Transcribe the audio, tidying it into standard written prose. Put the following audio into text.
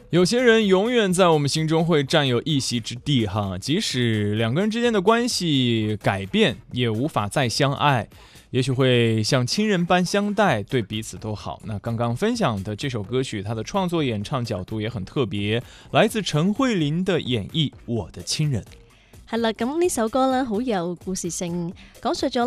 有些人永远在我们心中会占有一席之地哈，即使两个人之间的关系改变，也无法再相爱，也许会像亲人般相待，对彼此都好。那刚刚分享的这首歌曲，它的創作演唱角度也很特別，來自陳慧琳的演繹《我的親人》。 係啦，咁呢首歌咧好有故事性，講述咗